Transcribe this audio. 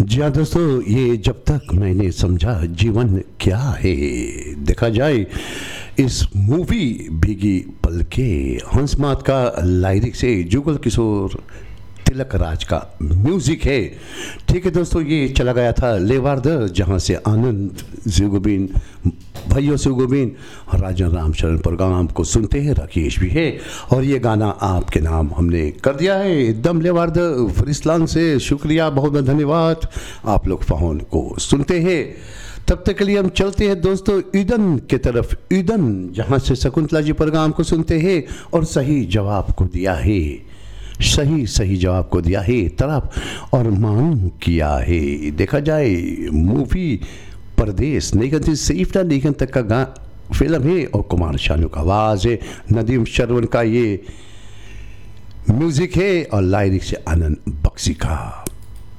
जी हाँ दोस्तों, ये जब तक मैंने समझा जीवन क्या है, देखा जाए इस मूवी भीगी पलके हंसमात का लाइरिक से जुगल किशोर तिलक राज का म्यूजिक है। ठीक है दोस्तों, ये चला गया था लेवार्द, जहाँ से आनंद शिवगोविंद भाइयों शिवगोविंद और राजन रामचरण प्रोग्राम को सुनते हैं, राकेश भी है और ये गाना आपके नाम हमने कर दिया है एकदम लेवार्द फरिस्लान से। शुक्रिया, बहुत बहुत धन्यवाद। आप लोग फ़ोन को सुनते हैं, तब तक के लिए हम चलते हैं दोस्तों ईडन के तरफ। ईडन जहाँ से शकुंतला जी प्रोग्राम को सुनते हैं और सही जवाब को दिया है, सही जवाब को दिया है तरफ और मांग किया है। देखा जाए मूवी परदेश निगंती सईफना निगंत तक का फिल्म है और कुमार शानू का आवाज़ है, नदीम श्रवण का ये म्यूजिक है और लाइरिक से आनंद बख्शी का।